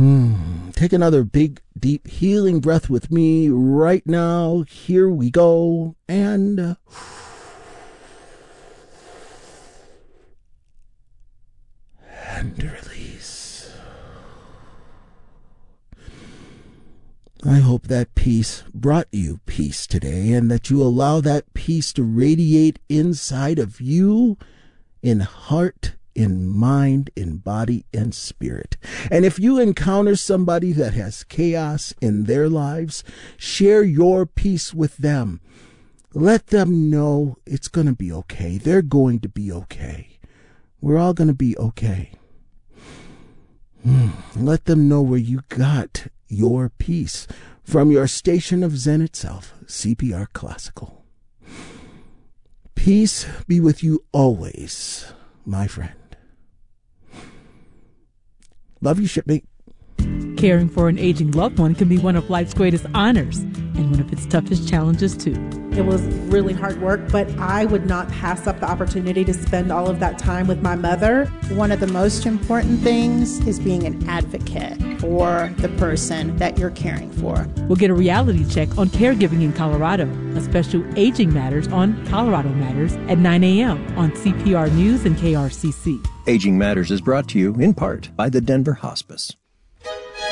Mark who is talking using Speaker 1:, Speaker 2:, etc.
Speaker 1: Take another big, deep, healing breath with me right now. Here we go. And release. I hope that peace brought you peace today, and that you allow that peace to radiate inside of you in heart, in mind, in body, and spirit. And if you encounter somebody that has chaos in their lives, share your peace with them. Let them know it's going to be okay. They're going to be okay. We're all going to be okay. Let them know where you got your peace from your station of Zen itself, CPR Classical. Peace be with you always, my friend. Love you, shipmate.
Speaker 2: Caring for an aging loved one can be one of life's greatest honors and one of its toughest challenges, too.
Speaker 3: It was really hard work, but I would not pass up the opportunity to spend all of that time with my mother.
Speaker 4: One of the most important things is being an advocate for the person that you're caring for.
Speaker 2: We'll get a reality check on caregiving in Colorado, a special Aging Matters on Colorado Matters at 9 a.m. on CPR News and KRCC.
Speaker 5: Aging Matters is brought to you in part by the Denver Hospice.